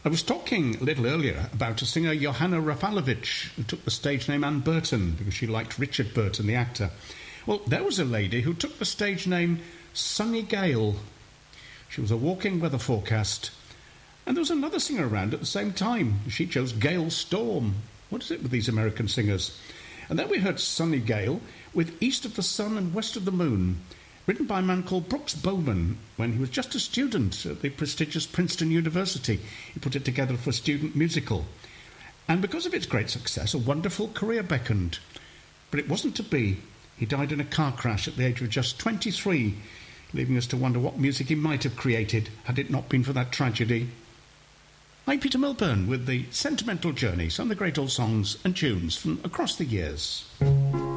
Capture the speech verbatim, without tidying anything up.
I was talking a little earlier about a singer, Johanna Rafalovic, who took the stage name Anne Burton because she liked Richard Burton, the actor. Well, there was a lady who took the stage name Sunny Gale. She was a walking weather forecast. And there was another singer around at the same time. She chose Gale Storm. What is it with these American singers? And then we heard Sunny Gale with East of the Sun and West of the Moon, written by a man called Brooks Bowman when he was just a student at the prestigious Princeton University. He put it together for a student musical. And because of its great success, a wonderful career beckoned. But it wasn't to be. He died in a car crash at the age of just twenty-three, leaving us to wonder what music he might have created had it not been for that tragedy. I'm Peter Milburn with the Sentimental Journey, some of the great old songs and tunes from across the years.